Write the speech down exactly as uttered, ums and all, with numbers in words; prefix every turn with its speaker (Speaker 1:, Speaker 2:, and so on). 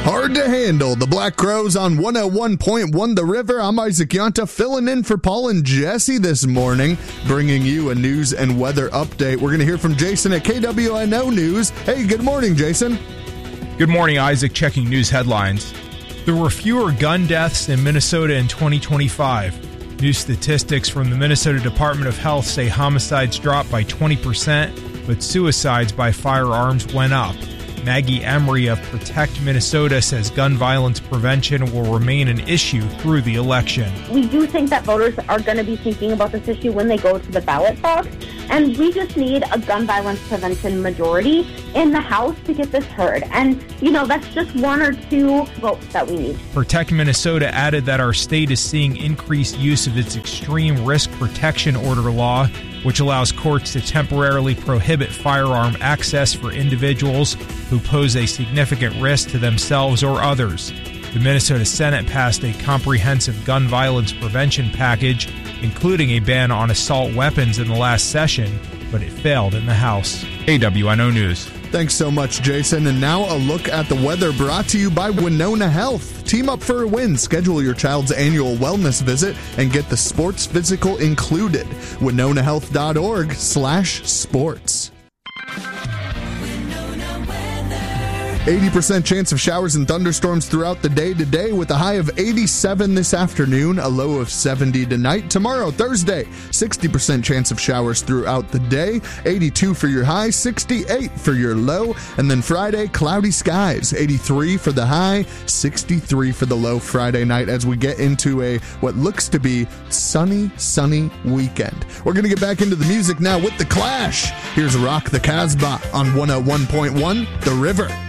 Speaker 1: Hard to handle. The Black Crowes on one oh one point one The River. I'm Isaac Yanta, filling in for Paul and Jesse this morning, bringing you a news and weather update. We're going to hear from Jason at K W N O News. Hey, good morning, Jason.
Speaker 2: Good morning, Isaac. Checking news headlines. There were fewer gun deaths in Minnesota in twenty twenty-five. New statistics from the Minnesota Department of Health say homicides dropped by twenty percent, but suicides by firearms went up. Maggie Emery of Protect Minnesota says gun violence prevention will remain an issue through the election.
Speaker 3: We do think that voters are going to be thinking about this issue when they go to the ballot box, and we just need a gun violence prevention majority in the House to get this heard. And, you know, that's just one or two votes that we need.
Speaker 2: Protect Minnesota added that our state is seeing increased use of its extreme risk protection order law, which allows courts to temporarily prohibit firearm access for individuals who pose a significant risk to themselves or others. The Minnesota Senate passed a comprehensive gun violence prevention package, including a ban on assault weapons in the last session, but it failed in the House. K W N O News.
Speaker 1: Thanks so much, Jason. And now a look at the weather brought to you by Winona Health. Team up for a win. Schedule your child's annual wellness visit and get the sports physical included. winona health dot org slash sports. eighty percent chance of showers and thunderstorms throughout the day today, with a high of eighty-seven this afternoon, a low of seventy tonight. Tomorrow, Thursday, sixty percent chance of showers throughout the day, eighty-two for your high, sixty-eight for your low. And then Friday, cloudy skies, eighty-three for the high, sixty-three for the low Friday night, as we get into a what looks to be sunny, sunny weekend. We're going to get back into the music now with The Clash. Here's Rock the Casbah on one oh one point one The River.